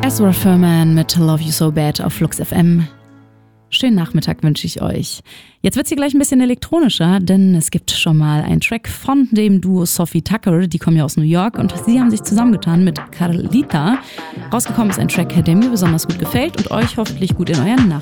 Ezra Furman mit Love You So Bad auf Flux FM. Schönen Nachmittag wünsche ich euch. Jetzt wird es hier gleich ein bisschen elektronischer, denn es gibt schon mal einen Track von dem Duo Sophie Tucker, die kommen ja aus New York und sie haben sich zusammengetan mit Carlita. Rausgekommen ist ein Track, der mir besonders gut gefällt und euch hoffentlich gut in euren Nachmittag